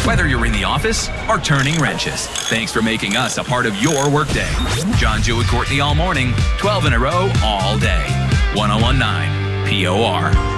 Whether you're in the office or turning wrenches, thanks for making us a part of your workday. John, Joe, and Courtney all morning, 12 in a row, all day. 101.9 POR.